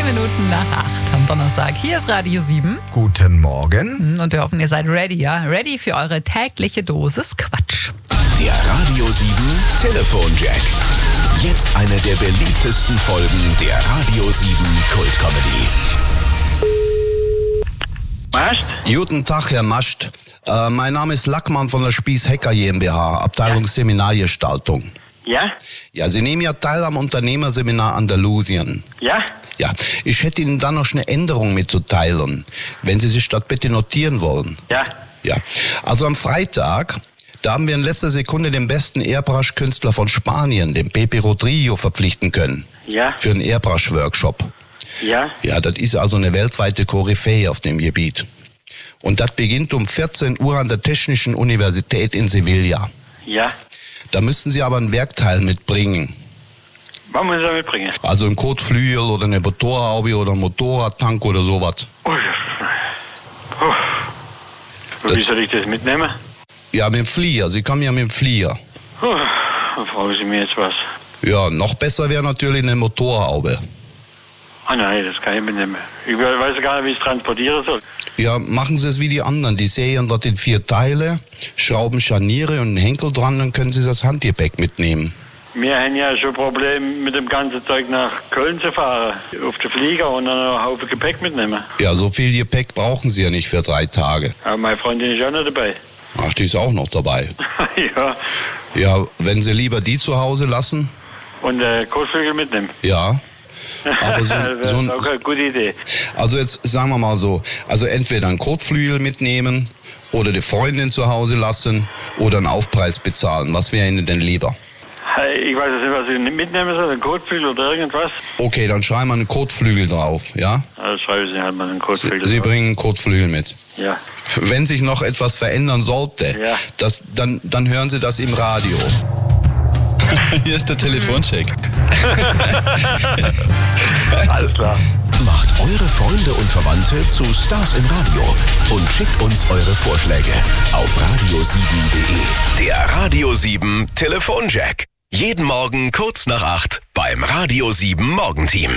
10 Minuten nach 8 am Donnerstag. Hier ist Radio 7. Guten Morgen. Und wir hoffen, ihr seid ready, ja? Ready für eure tägliche Dosis Quatsch. Der Radio 7 Telefonjack. Jetzt eine der beliebtesten Folgen der Radio 7 Kultcomedy. Mascht? Guten Tag, Herr Mascht. Mein Name ist Lackmann von der Spieß Hacker GmbH, Abteilung Seminargestaltung. Ja? Ja, Sie nehmen ja teil am Unternehmerseminar Andalusien. Ja? Ja, ich hätte Ihnen dann noch eine Änderung mitzuteilen, wenn Sie sich das bitte notieren wollen. Ja? Ja, also am Freitag, da haben wir in letzter Sekunde den besten Airbrush-Künstler von Spanien, den Pepe Rodrigo, verpflichten können. Ja? Für einen Airbrush-Workshop. Ja? Ja, das ist also eine weltweite Koryphäe auf dem Gebiet. Und das beginnt um 14 Uhr an der Technischen Universität in Sevilla. Ja? Da müssten Sie aber ein Werkteil mitbringen. Was muss ich da mitbringen? Also ein Kotflügel oder eine Motorhaube oder ein Motorradtank oder sowas. Wie soll ich das mitnehmen? Ja, mit dem Flieger. Sie kommen ja mit dem Flieger. Dann fragen Sie mir jetzt was. Ja, noch besser wäre natürlich eine Motorhaube. Ah nein, das kann ich mitnehmen. Ich weiß gar nicht, wie ich es transportieren soll. Ja, machen Sie es wie die anderen. Die sägen das in 4 Teile, schrauben Scharniere und einen Henkel dran, dann können Sie das Handgepäck mitnehmen. Wir haben ja schon Probleme mit dem ganzen Zeug nach Köln zu fahren. Auf den Flieger und dann noch einen Haufen Gepäck mitnehmen. Ja, so viel Gepäck brauchen Sie ja nicht für 3 Tage. Aber meine Freundin ist auch noch dabei. Ach, die ist auch noch dabei. Ja. Ja, wenn Sie lieber die zu Hause lassen? Und Kotflügel mitnehmen. Ja. Aber Das ist auch eine gute Idee. Also jetzt sagen wir mal so, also entweder einen Kotflügel mitnehmen oder die Freundin zu Hause lassen oder einen Aufpreis bezahlen. Was wäre Ihnen denn lieber? Ich weiß jetzt nicht, was ich mitnehmen soll, einen Kotflügel oder irgendwas. Okay, dann schreiben wir einen Kotflügel drauf, ja? Also schreiben Sie halt mal einen Kotflügel. Sie bringen einen Kotflügel mit. Ja. Wenn sich noch etwas verändern sollte, Ja. dann hören Sie das im Radio. Hier ist der Telefoncheck. Alles klar. Macht eure Freunde und Verwandte zu Stars im Radio und schickt uns eure Vorschläge auf radio7.de. Der Radio 7 Telefonjack. Jeden Morgen kurz nach 8 beim Radio 7 Morgenteam.